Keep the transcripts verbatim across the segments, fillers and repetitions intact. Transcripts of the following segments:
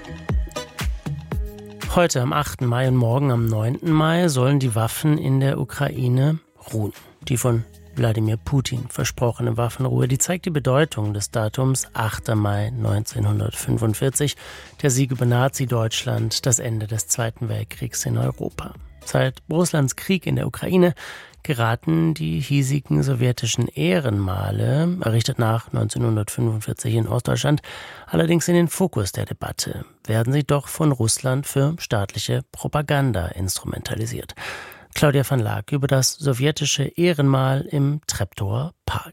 Heute am achten Mai und morgen am neunten Mai sollen die Waffen in der Ukraine ruhen. Die von Wladimir Putin versprochene Waffenruhe, die zeigt die Bedeutung des Datums achter Mai neunzehnhundertfünfundvierzig, der Sieg über Nazi-Deutschland, das Ende des Zweiten Weltkriegs in Europa. Seit Russlands Krieg in der Ukraine geraten die hiesigen sowjetischen Ehrenmale, errichtet nach neunzehnhundertfünfundvierzig in Ostdeutschland, allerdings in den Fokus der Debatte. Werden sie doch von Russland für staatliche Propaganda instrumentalisiert. Claudia van Laak über das sowjetische Ehrenmal im Treptower Park.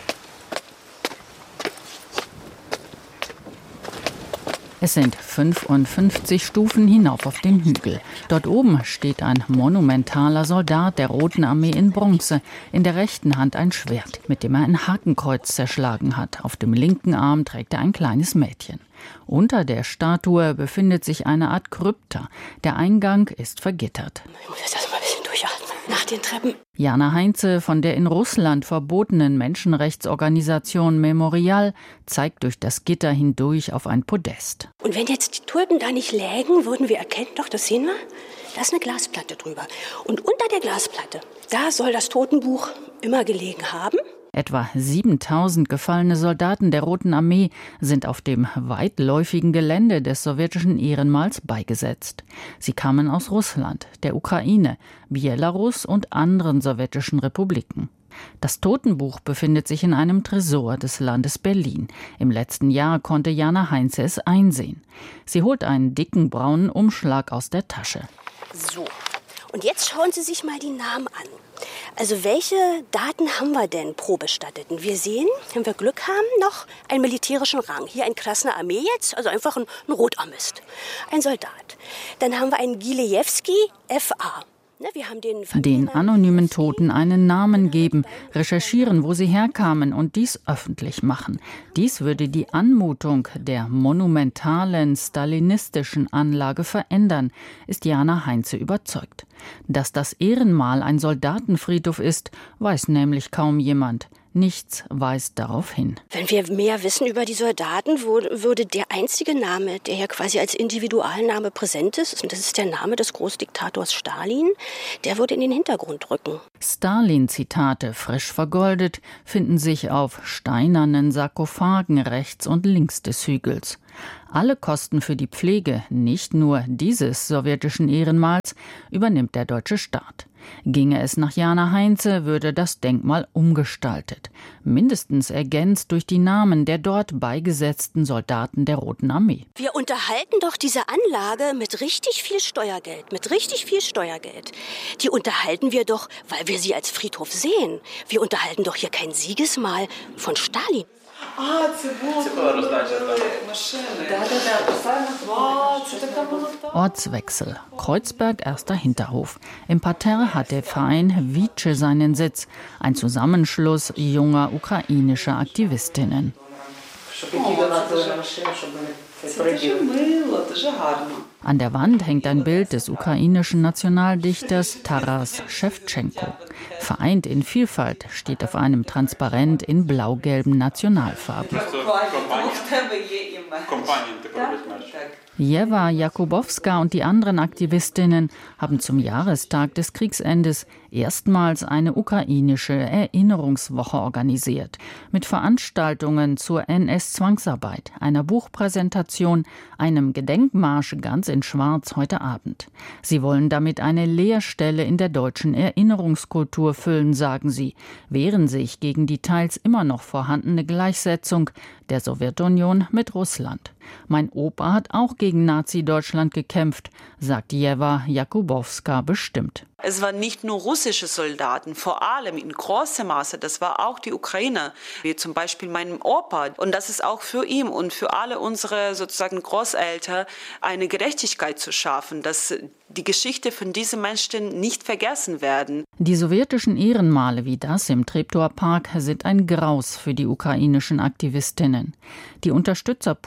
Es sind fünfundfünfzig Stufen hinauf auf den Hügel. Dort oben steht ein monumentaler Soldat der Roten Armee in Bronze. In der rechten Hand ein Schwert, mit dem er ein Hakenkreuz zerschlagen hat. Auf dem linken Arm trägt er ein kleines Mädchen. Unter der Statue befindet sich eine Art Krypta. Der Eingang ist vergittert. Ich muss jetzt erst mal ein bisschen durchatmen. Nach den Treppen. Jana Heinze von der in Russland verbotenen Menschenrechtsorganisation Memorial zeigt durch das Gitter hindurch auf ein Podest. Und wenn jetzt die Tulpen da nicht lägen, würden wir erkennen, doch, das sehen wir, da ist eine Glasplatte drüber. Und unter der Glasplatte, da soll das Totenbuch immer gelegen haben. Etwa siebentausend gefallene Soldaten der Roten Armee sind auf dem weitläufigen Gelände des sowjetischen Ehrenmals beigesetzt. Sie kamen aus Russland, der Ukraine, Belarus und anderen sowjetischen Republiken. Das Totenbuch befindet sich in einem Tresor des Landes Berlin. Im letzten Jahr konnte Jana Heinze es einsehen. Sie holt einen dicken braunen Umschlag aus der Tasche. So, und jetzt schauen Sie sich mal die Namen an. Also welche Daten haben wir denn pro Bestatteten? Wir sehen, wenn wir Glück haben, noch einen militärischen Rang. Hier ein Krasner Armee jetzt, also einfach ein, ein Rotarmist, ein Soldat. Dann haben wir einen Gilejewski F A. Ne, wir haben den, den anonymen Toten einen Namen geben, recherchieren, wo sie herkamen und dies öffentlich machen. Dies würde die Anmutung der monumentalen stalinistischen Anlage verändern, ist Jana Heinze überzeugt. Dass das Ehrenmal ein Soldatenfriedhof ist, weiß nämlich kaum jemand. Nichts weist darauf hin. Wenn wir mehr wissen über die Soldaten, würde der einzige Name, der hier quasi als Individualname präsent ist, und das ist der Name des Großdiktators Stalin, der würde in den Hintergrund rücken. Stalin-Zitate, frisch vergoldet, finden sich auf steinernen Sarkophagen rechts und links des Hügels. Alle Kosten für die Pflege, nicht nur dieses sowjetischen Ehrenmals, übernimmt der deutsche Staat. Ginge es nach Jana Heinze, würde das Denkmal umgestaltet, mindestens ergänzt durch die Namen der dort beigesetzten Soldaten der Roten Armee. Wir unterhalten doch diese Anlage mit richtig viel Steuergeld, mit richtig viel Steuergeld. Die unterhalten wir doch, weil wir sie als Friedhof sehen. Wir unterhalten doch hier kein Siegesmal von Stalin. Ortswechsel. Kreuzberg, erster Hinterhof. Im Parterre hat der Verein Wice seinen Sitz, ein Zusammenschluss junger ukrainischer Aktivistinnen. An der Wand hängt ein Bild des ukrainischen Nationaldichters Taras Schewtschenko. Vereint in Vielfalt steht auf einem Transparent in blau-gelben Nationalfarben. Jewa Jakubowska und die anderen Aktivistinnen haben zum Jahrestag des Kriegsendes erstmals eine ukrainische Erinnerungswoche organisiert. Mit Veranstaltungen zur N S-Zwangsarbeit, einer Buchpräsentation, einem Gedenkmarsch ganz in Schwarz heute Abend. Sie wollen damit eine Leerstelle in der deutschen Erinnerungskultur füllen, sagen sie, wehren sich gegen die teils immer noch vorhandene Gleichsetzung der Sowjetunion mit Russland. Mein Opa hat auch gegen Nazi-Deutschland gekämpft, sagt Jewa Jakubowska bestimmt. Es waren nicht nur russische Soldaten, vor allem in großem Maße, das war auch die Ukrainer, wie zum Beispiel meinem Opa. Und das ist auch für ihn und für alle unsere sozusagen Großeltern eine Gerechtigkeit zu schaffen, dass die Geschichte von diesen Menschen nicht vergessen werden. Die sowjetischen Ehrenmale wie das im Treptower Park sind ein Graus für die ukrainischen Aktivistinnen. Die Unterstützer Putins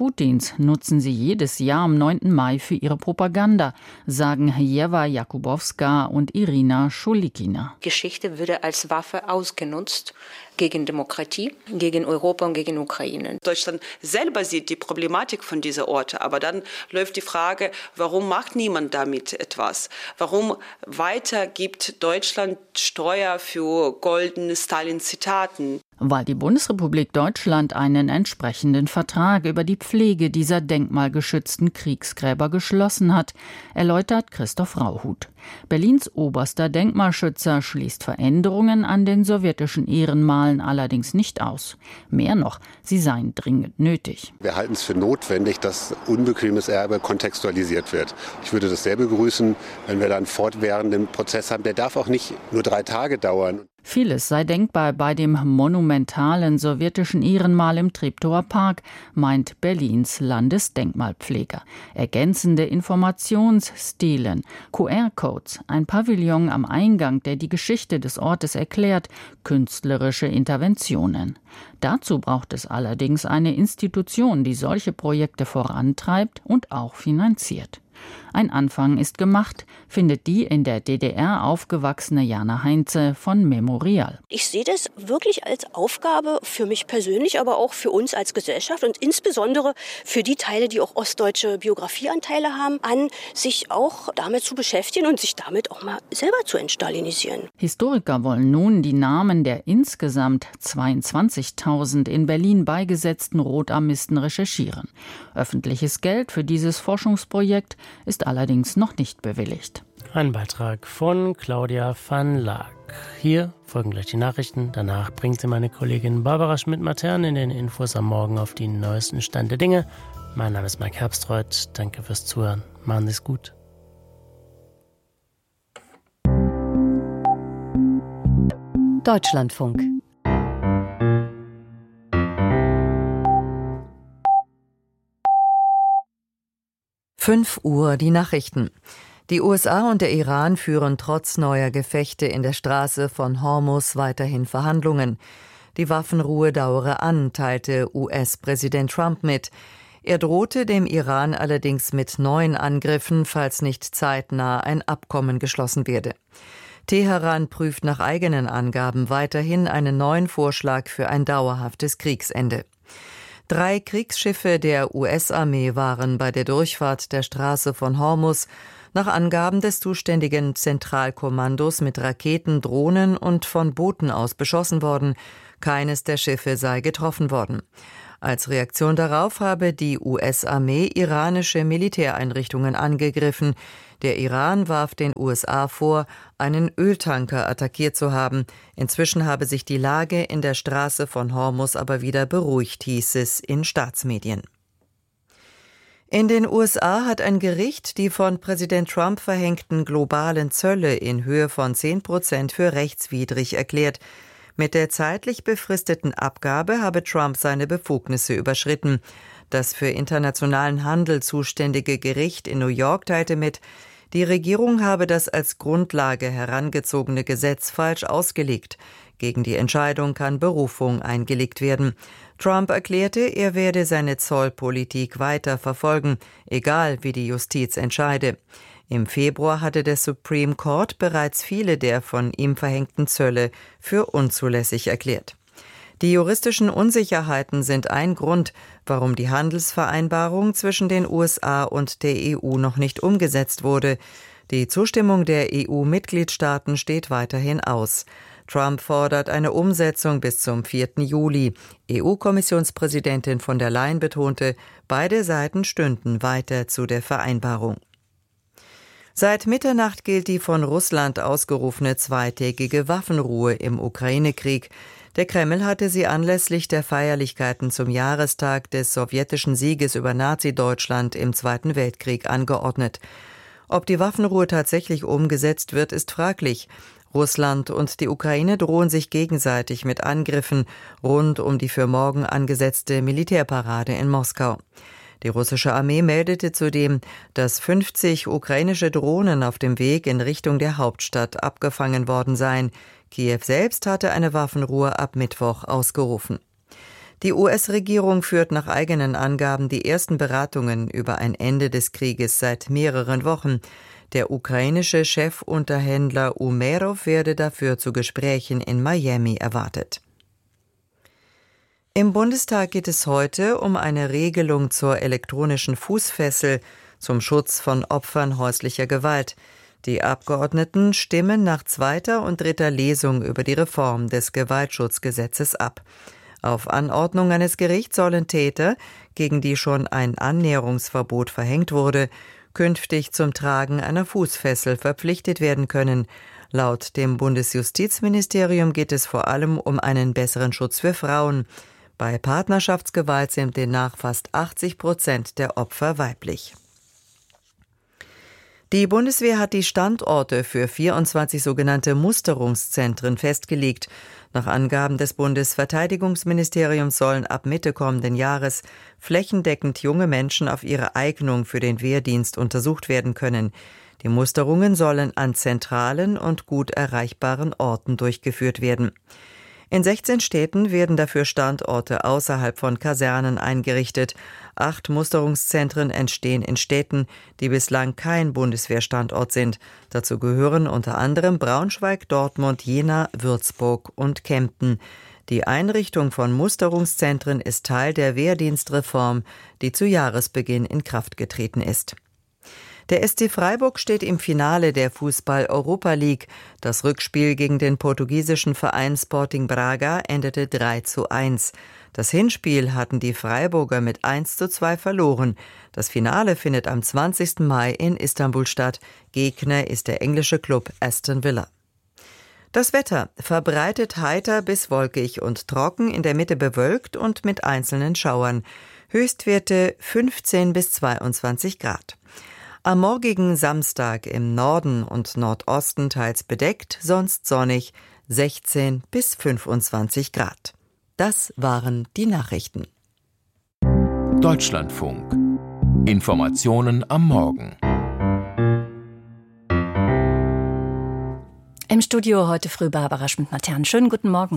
Putins nutzen sie jedes Jahr am neunten Mai für ihre Propaganda, sagen Jewa Jakubowska und Irina Schulikina. Geschichte würde als Waffe ausgenutzt gegen Demokratie, gegen Europa und gegen Ukraine. Deutschland selber sieht die Problematik von dieser Orte, aber dann läuft die Frage, warum macht niemand damit etwas? Warum weiter gibt Deutschland Steuer für goldene Stalin-Zitaten? Weil die Bundesrepublik Deutschland einen entsprechenden Vertrag über die Pflege dieser denkmalgeschützten Kriegsgräber geschlossen hat, erläutert Christoph Rauhut. Berlins oberster Denkmalschützer schließt Veränderungen an den sowjetischen Ehrenmalen allerdings nicht aus. Mehr noch, sie seien dringend nötig. Wir halten es für notwendig, dass unbequemes Erbe kontextualisiert wird. Ich würde das sehr begrüßen, wenn wir da einen fortwährenden Prozess haben. Der darf auch nicht nur drei Tage dauern. Vieles sei denkbar bei dem monumentalen sowjetischen Ehrenmal im Treptower Park, meint Berlins Landesdenkmalpfleger. Ergänzende Informationsstilen, Q R-Codes, ein Pavillon am Eingang, der die Geschichte des Ortes erklärt, künstlerische Interventionen. Dazu braucht es allerdings eine Institution, die solche Projekte vorantreibt und auch finanziert. Ein Anfang ist gemacht, findet die in der D D R aufgewachsene Jana Heinze von Memorial. Ich sehe das wirklich als Aufgabe für mich persönlich, aber auch für uns als Gesellschaft und insbesondere für die Teile, die auch ostdeutsche Biografieanteile haben, an sich auch damit zu beschäftigen und sich damit auch mal selber zu entstalinisieren. Historiker wollen nun die Namen der insgesamt zweiundzwanzigtausend in Berlin beigesetzten Rotarmisten recherchieren. Öffentliches Geld für dieses Forschungsprojekt ist allerdings noch nicht bewilligt. Ein Beitrag von Claudia van Laak. Hier folgen gleich die Nachrichten. Danach bringt sie meine Kollegin Barbara Schmidt-Matern in den Infos am Morgen auf den neuesten Stand der Dinge. Mein Name ist Mike Herbstreuth. Danke fürs Zuhören. Machen Sie es gut. Deutschlandfunk. fünf Uhr die Nachrichten. Die U S A und der Iran führen trotz neuer Gefechte in der Straße von Hormuz weiterhin Verhandlungen. Die Waffenruhe dauere an, teilte U S-Präsident Trump mit. Er drohte dem Iran allerdings mit neuen Angriffen, falls nicht zeitnah ein Abkommen geschlossen werde. Teheran prüft nach eigenen Angaben weiterhin einen neuen Vorschlag für ein dauerhaftes Kriegsende. Drei Kriegsschiffe der U S-Armee waren bei der Durchfahrt der Straße von Hormuz nach Angaben des zuständigen Zentralkommandos mit Raketen, Drohnen und von Booten aus beschossen worden. Keines der Schiffe sei getroffen worden. Als Reaktion darauf habe die U S-Armee iranische Militäreinrichtungen angegriffen. Der Iran warf den U S A vor, einen Öltanker attackiert zu haben. Inzwischen habe sich die Lage in der Straße von Hormuz aber wieder beruhigt, hieß es in Staatsmedien. In den U S A hat ein Gericht die von Präsident Trump verhängten globalen Zölle in Höhe von zehn Prozent für rechtswidrig erklärt. Mit der zeitlich befristeten Abgabe habe Trump seine Befugnisse überschritten. Das für internationalen Handel zuständige Gericht in New York teilte mit, die Regierung habe das als Grundlage herangezogene Gesetz falsch ausgelegt. Gegen die Entscheidung kann Berufung eingelegt werden. Trump erklärte, er werde seine Zollpolitik weiter verfolgen, egal wie die Justiz entscheide. Im Februar hatte der Supreme Court bereits viele der von ihm verhängten Zölle für unzulässig erklärt. Die juristischen Unsicherheiten sind ein Grund, warum die Handelsvereinbarung zwischen den U S A und der E U noch nicht umgesetzt wurde. Die Zustimmung der E U-Mitgliedstaaten steht weiterhin aus. Trump fordert eine Umsetzung bis zum vierten Juli. E U-Kommissionspräsidentin von der Leyen betonte, beide Seiten stünden weiter zu der Vereinbarung. Seit Mitternacht gilt die von Russland ausgerufene zweitägige Waffenruhe im Ukraine-Krieg. Der Kreml hatte sie anlässlich der Feierlichkeiten zum Jahrestag des sowjetischen Sieges über Nazi-Deutschland im Zweiten Weltkrieg angeordnet. Ob die Waffenruhe tatsächlich umgesetzt wird, ist fraglich. Russland und die Ukraine drohen sich gegenseitig mit Angriffen rund um die für morgen angesetzte Militärparade in Moskau. Die russische Armee meldete zudem, dass fünfzig ukrainische Drohnen auf dem Weg in Richtung der Hauptstadt abgefangen worden seien. Kiew selbst hatte eine Waffenruhe ab Mittwoch ausgerufen. Die U S-Regierung führt nach eigenen Angaben die ersten Beratungen über ein Ende des Krieges seit mehreren Wochen. Der ukrainische Chefunterhändler Umerov werde dafür zu Gesprächen in Miami erwartet. Im Bundestag geht es heute um eine Regelung zur elektronischen Fußfessel zum Schutz von Opfern häuslicher Gewalt. Die Abgeordneten stimmen nach zweiter und dritter Lesung über die Reform des Gewaltschutzgesetzes ab. Auf Anordnung eines Gerichts sollen Täter, gegen die schon ein Annäherungsverbot verhängt wurde, künftig zum Tragen einer Fußfessel verpflichtet werden können. Laut dem Bundesjustizministerium geht es vor allem um einen besseren Schutz für Frauen. Bei Partnerschaftsgewalt sind demnach fast achtzig Prozent der Opfer weiblich. Die Bundeswehr hat die Standorte für vierundzwanzig sogenannte Musterungszentren festgelegt. Nach Angaben des Bundesverteidigungsministeriums sollen ab Mitte kommenden Jahres flächendeckend junge Menschen auf ihre Eignung für den Wehrdienst untersucht werden können. Die Musterungen sollen an zentralen und gut erreichbaren Orten durchgeführt werden. In sechzehn Städten werden dafür Standorte außerhalb von Kasernen eingerichtet. Acht Musterungszentren entstehen in Städten, die bislang kein Bundeswehrstandort sind. Dazu gehören unter anderem Braunschweig, Dortmund, Jena, Würzburg und Kempten. Die Einrichtung von Musterungszentren ist Teil der Wehrdienstreform, die zu Jahresbeginn in Kraft getreten ist. Der S C Freiburg steht im Finale der Fußball-Europa League. Das Rückspiel gegen den portugiesischen Verein Sporting Braga endete drei zu eins. Das Hinspiel hatten die Freiburger mit eins zu zwei verloren. Das Finale findet am zwanzigsten Mai in Istanbul statt. Gegner ist der englische Klub Aston Villa. Das Wetter verbreitet heiter bis wolkig und trocken, in der Mitte bewölkt und mit einzelnen Schauern. Höchstwerte fünfzehn bis zweiundzwanzig Grad. Am morgigen Samstag im Norden und Nordosten teils bedeckt, sonst sonnig, sechzehn bis fünfundzwanzig Grad. Das waren die Nachrichten. Deutschlandfunk. Informationen am Morgen. Im Studio heute früh Barbara Schmidt-Matern. Schönen guten Morgen.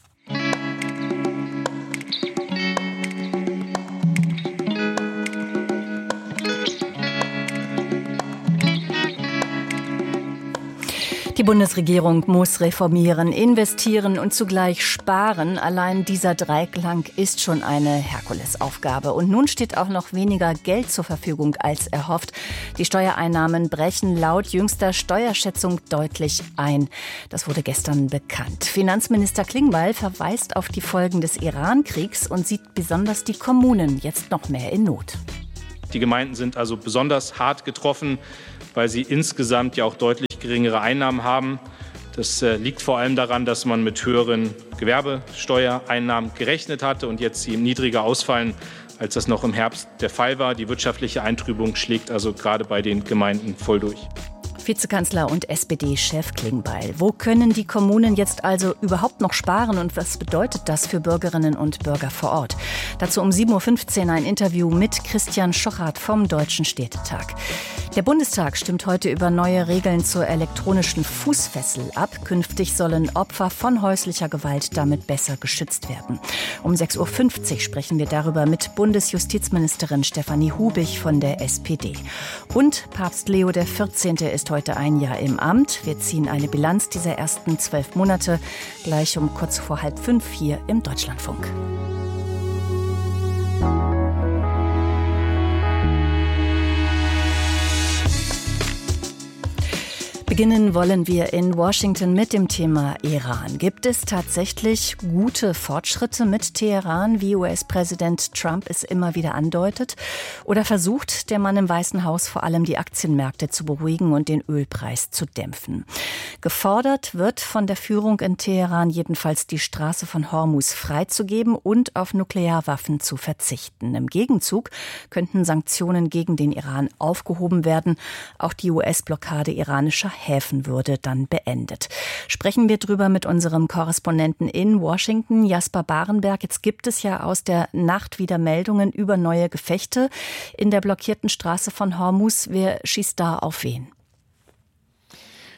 Die Bundesregierung muss reformieren, investieren und zugleich sparen. Allein dieser Dreiklang ist schon eine Herkulesaufgabe. Und nun steht auch noch weniger Geld zur Verfügung als erhofft. Die Steuereinnahmen brechen laut jüngster Steuerschätzung deutlich ein. Das wurde gestern bekannt. Finanzminister Klingbeil verweist auf die Folgen des Iran-Kriegs und sieht besonders die Kommunen jetzt noch mehr in Not. Die Gemeinden sind also besonders hart getroffen, weil sie insgesamt ja auch deutlich geringere Einnahmen haben. Das äh, liegt vor allem daran, dass man mit höheren Gewerbesteuereinnahmen gerechnet hatte und jetzt sie niedriger ausfallen, als das noch im Herbst der Fall war. Die wirtschaftliche Eintrübung schlägt also gerade bei den Gemeinden voll durch. Vizekanzler und S P D-Chef Klingbeil. Wo können die Kommunen jetzt also überhaupt noch sparen und was bedeutet das für Bürgerinnen und Bürger vor Ort? Dazu um sieben Uhr fünfzehn ein Interview mit Christian Schochart vom Deutschen Städtetag. Der Bundestag stimmt heute über neue Regeln zur elektronischen Fußfessel ab. Künftig sollen Opfer von häuslicher Gewalt damit besser geschützt werden. Um sechs Uhr fünfzig sprechen wir darüber mit Bundesjustizministerin Stefanie Hubich von der S P D. Und Papst Leo der vierzehnte ist heute ein Jahr im Amt. Wir ziehen eine Bilanz dieser ersten zwölf Monate gleich um kurz vor halb fünf hier im Deutschlandfunk. Beginnen wollen wir in Washington mit dem Thema Iran. Gibt es tatsächlich gute Fortschritte mit Teheran, wie U S-Präsident Trump es immer wieder andeutet? Oder versucht der Mann im Weißen Haus vor allem die Aktienmärkte zu beruhigen und den Ölpreis zu dämpfen? Gefordert wird von der Führung in Teheran jedenfalls, die Straße von Hormuz freizugeben und auf Nuklearwaffen zu verzichten. Im Gegenzug könnten Sanktionen gegen den Iran aufgehoben werden. Auch die U S-Blockade iranischer Häfen würde dann beendet. Sprechen wir drüber mit unserem Korrespondenten in Washington, Jasper Barenberg. Jetzt gibt es ja aus der Nacht wieder Meldungen über neue Gefechte in der blockierten Straße von Hormuz. Wer schießt da auf wen?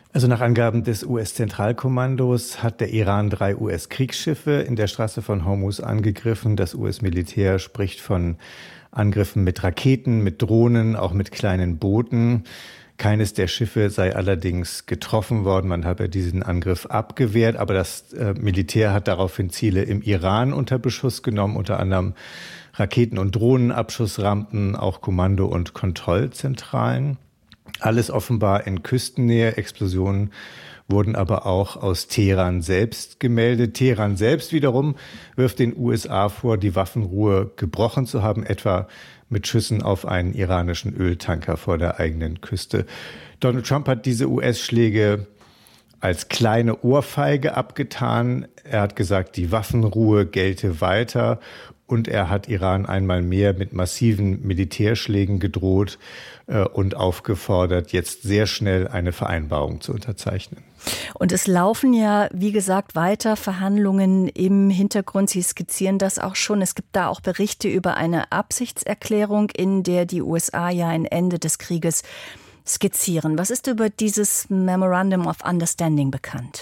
Also nach Angaben des U S-Zentralkommandos hat der Iran drei U S-Kriegsschiffe in der Straße von Hormuz angegriffen. Das U S-Militär spricht von Angriffen mit Raketen, mit Drohnen, auch mit kleinen Booten. Keines der Schiffe sei allerdings getroffen worden. Man habe diesen Angriff abgewehrt. Aber das äh, Militär hat daraufhin Ziele im Iran unter Beschuss genommen, unter anderem Raketen- und Drohnenabschussrampen, auch Kommando- und Kontrollzentralen. Alles offenbar in Küstennähe. Explosionen wurden aber auch aus Teheran selbst gemeldet. Teheran selbst wiederum wirft den U S A vor, die Waffenruhe gebrochen zu haben, etwa mit Schüssen auf einen iranischen Öltanker vor der eigenen Küste. Donald Trump hat diese U S-Schläge als kleine Ohrfeige abgetan. Er hat gesagt, die Waffenruhe gelte weiter. Und er hat Iran einmal mehr mit massiven Militärschlägen gedroht äh, und aufgefordert, jetzt sehr schnell eine Vereinbarung zu unterzeichnen. Und es laufen ja, wie gesagt, weiter Verhandlungen im Hintergrund. Sie skizzieren das auch schon. Es gibt da auch Berichte über eine Absichtserklärung, in der die U S A ja ein Ende des Krieges skizzieren. Was ist über dieses Memorandum of Understanding bekannt?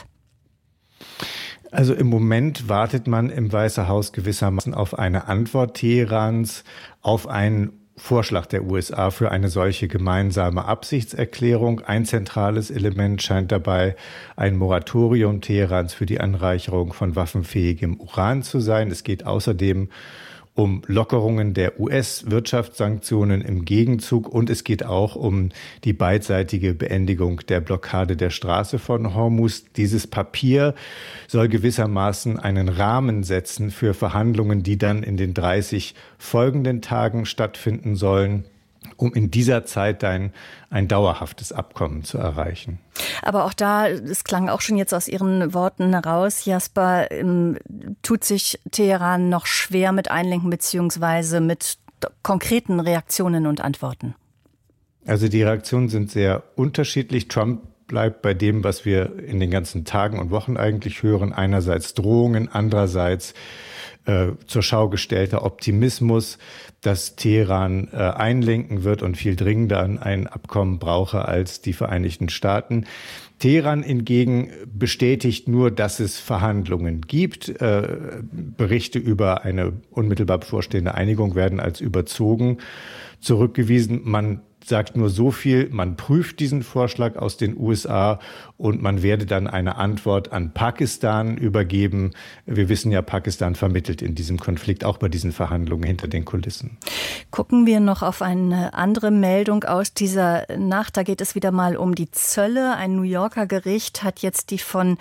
Also im Moment wartet man im Weißen Haus gewissermaßen auf eine Antwort Teherans, auf einen Vorschlag der U S A für eine solche gemeinsame Absichtserklärung. Ein zentrales Element scheint dabei ein Moratorium Teherans für die Anreicherung von waffenfähigem Uran zu sein. Es geht außerdem um Lockerungen der U S-Wirtschaftssanktionen im Gegenzug und es geht auch um die beidseitige Beendigung der Blockade der Straße von Hormuz. Dieses Papier soll gewissermaßen einen Rahmen setzen für Verhandlungen, die dann in den dreißig folgenden Tagen stattfinden sollen, um in dieser Zeit ein, ein dauerhaftes Abkommen zu erreichen. Aber auch da, es klang auch schon jetzt aus Ihren Worten heraus, Jasper, ähm, tut sich Teheran noch schwer mit Einlenken beziehungsweise mit konkreten Reaktionen und Antworten? Also die Reaktionen sind sehr unterschiedlich. Trump bleibt bei dem, was wir in den ganzen Tagen und Wochen eigentlich hören. Einerseits Drohungen, andererseits äh, zur Schau gestellter Optimismus, dass Teheran äh, einlenken wird und viel dringender ein Abkommen brauche als die Vereinigten Staaten. Teheran hingegen bestätigt nur, dass es Verhandlungen gibt. Äh, Berichte über eine unmittelbar bevorstehende Einigung werden als überzogen zurückgewiesen. Man sagt nur so viel, man prüft diesen Vorschlag aus den U S A und man werde dann eine Antwort an Pakistan übergeben. Wir wissen ja, Pakistan vermittelt in diesem Konflikt, auch bei diesen Verhandlungen hinter den Kulissen. Gucken wir noch auf eine andere Meldung aus dieser Nacht. Da geht es wieder mal um die Zölle. Ein New Yorker Gericht hat jetzt die von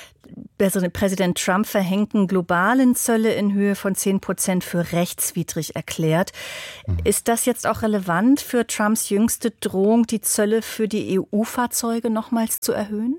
Präsident Trump verhängten globalen Zölle in Höhe von zehn Prozent für rechtswidrig erklärt. Mhm. Ist das jetzt auch relevant für Trumps jüngste Drohung, die Zölle für die E U-Fahrzeuge nochmals zu erhöhen?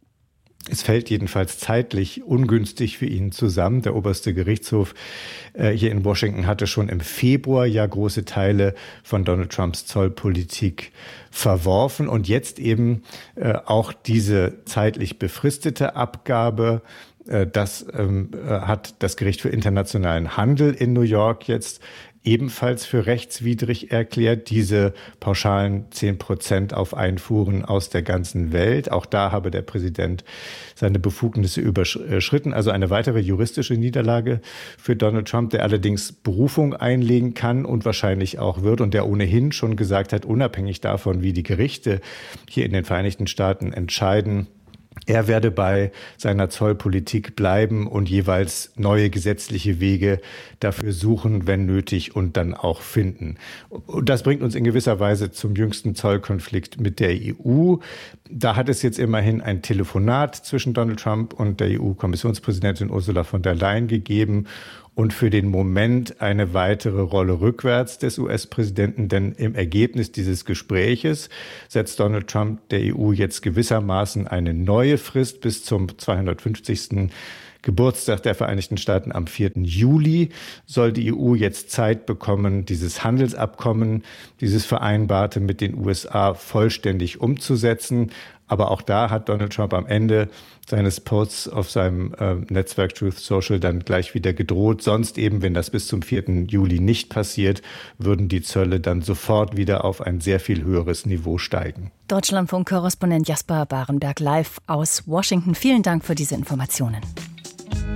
Es fällt jedenfalls zeitlich ungünstig für ihn zusammen. Der oberste Gerichtshof äh, hier in Washington hatte schon im Februar ja große Teile von Donald Trumps Zollpolitik verworfen und jetzt eben äh, auch diese zeitlich befristete Abgabe. Äh, das ähm, hat das Gericht für internationalen Handel in New York jetzt ebenfalls für rechtswidrig erklärt, diese pauschalen zehn Prozent auf Einfuhren aus der ganzen Welt. Auch da habe der Präsident seine Befugnisse überschritten. Also eine weitere juristische Niederlage für Donald Trump, der allerdings Berufung einlegen kann und wahrscheinlich auch wird und der ohnehin schon gesagt hat, unabhängig davon, wie die Gerichte hier in den Vereinigten Staaten entscheiden, er werde bei seiner Zollpolitik bleiben und jeweils neue gesetzliche Wege dafür suchen, wenn nötig, und dann auch finden. Und das bringt uns in gewisser Weise zum jüngsten Zollkonflikt mit der E U. Da hat es jetzt immerhin ein Telefonat zwischen Donald Trump und der E U-Kommissionspräsidentin Ursula von der Leyen gegeben und für den Moment eine weitere Rolle rückwärts des U S-Präsidenten. Denn im Ergebnis dieses Gespräches setzt Donald Trump der E U jetzt gewissermaßen eine neue Frist bis zum zweihundertfünfzigsten Geburtstag der Vereinigten Staaten am vierten Juli soll die E U jetzt Zeit bekommen, dieses Handelsabkommen, dieses Vereinbarte mit den U S A vollständig umzusetzen. Aber auch da hat Donald Trump am Ende seines Posts auf seinem äh, Netzwerk Truth Social dann gleich wieder gedroht. Sonst eben, wenn das bis zum vierten Juli nicht passiert, würden die Zölle dann sofort wieder auf ein sehr viel höheres Niveau steigen. Deutschlandfunk-Korrespondent Jasper Barenberg live aus Washington. Vielen Dank für diese Informationen.